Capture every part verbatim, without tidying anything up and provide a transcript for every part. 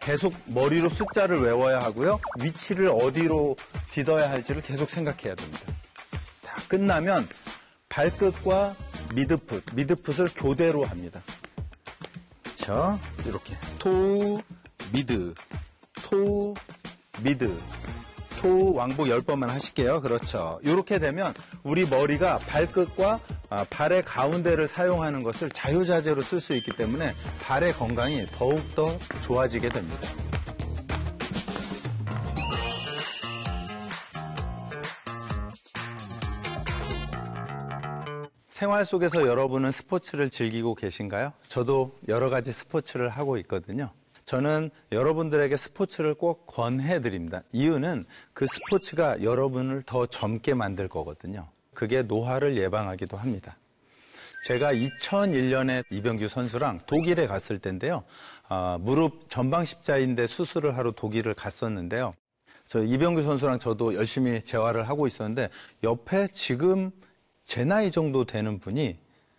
계속 머리로 숫자를 외워야 하고요. 위치를 어디로 디뎌야 할지를 계속 생각해야 됩니다. 다 끝나면 발끝과 미드풋, 미드풋을 교대로 합니다. 그렇죠? 이렇게 토, 미드, 토, 미드, 토, 왕복 열 번만 하실게요. 그렇죠. 이렇게 되면 우리 머리가 발끝과 발의 가운데를 사용하는 것을 자유자재로 쓸 수 있기 때문에 발의 건강이 더욱더 좋아지게 됩니다. 생활 속에서 여러분은 스포츠를 즐기고 계신가요? 저도 여러 가지 스포츠를 하고 있거든요. 저는 여러분들에게 스포츠를 꼭 권해드립니다. 이유는 그 스포츠가 여러분을 더 젊게 만들 거거든요. 그게 노화를 예방하기도 합니다. 제가 이천일 년에 이병규 선수랑 독일에 갔을 때인데요. 어, 무릎 전방 십자인대 수술을 하러 독일을 갔었는데요. 저 이병규 선수랑 저도 열심히 재활을 하고 있었는데 옆에 지금 제 나이 정도 되는 분이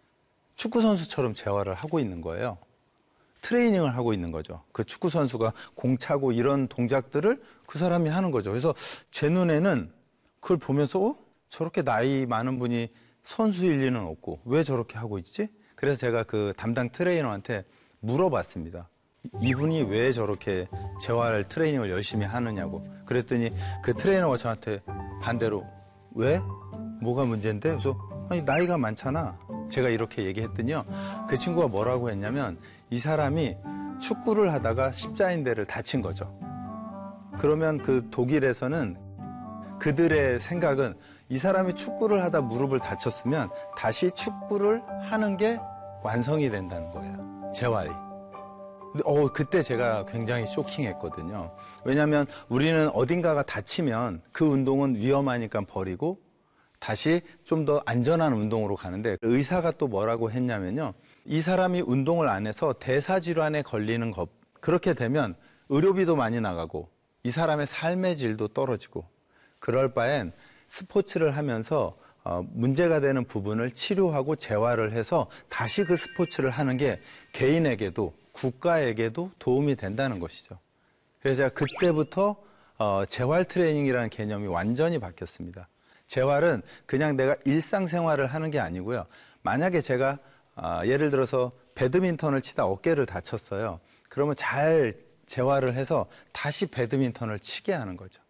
축구 선수처럼 재활을 하고 있는 거예요. 트레이닝을 하고 있는 거죠. 그 축구 선수가 공 차고 이런 동작들을 그 사람이 하는 거죠. 그래서 제 눈에는 그걸 보면서 어? 저렇게 나이 많은 분이 선수일 리는 없고 왜 저렇게 하고 있지? 그래서 제가 그 담당 트레이너한테 물어봤습니다. 이분이 왜 저렇게 재활 트레이닝을 열심히 하느냐고. 그랬더니 그 트레이너가 저한테 반대로 왜? 뭐가 문제인데? 그래서 아니 나이가 많잖아. 제가 이렇게 얘기했더니요. 그 친구가 뭐라고 했냐면 이 사람이 축구를 하다가 십자인대를 다친 거죠. 그러면 그 독일에서는 그들의 생각은 이 사람이 축구를 하다 무릎을 다쳤으면 다시 축구를 하는 게 완성이 된다는 거예요. 재활이. 근데 어, 그때 제가 굉장히 쇼킹했거든요. 왜냐하면 우리는 어딘가가 다치면 그 운동은 위험하니까 버리고 다시 좀 더 안전한 운동으로 가는데 의사가 또 뭐라고 했냐면요. 이 사람이 운동을 안 해서 대사질환에 걸리는 것. 그렇게 되면 의료비도 많이 나가고 이 사람의 삶의 질도 떨어지고 그럴 바엔 스포츠를 하면서 어, 문제가 되는 부분을 치료하고 재활을 해서 다시 그 스포츠를 하는 게 개인에게도 국가에게도 도움이 된다는 것이죠. 그래서 제가 그때부터 어, 재활 트레이닝이라는 개념이 완전히 바뀌었습니다. 재활은 그냥 내가 일상생활을 하는 게 아니고요. 만약에 제가 어, 예를 들어서 배드민턴을 치다 어깨를 다쳤어요. 그러면 잘 재활을 해서 다시 배드민턴을 치게 하는 거죠.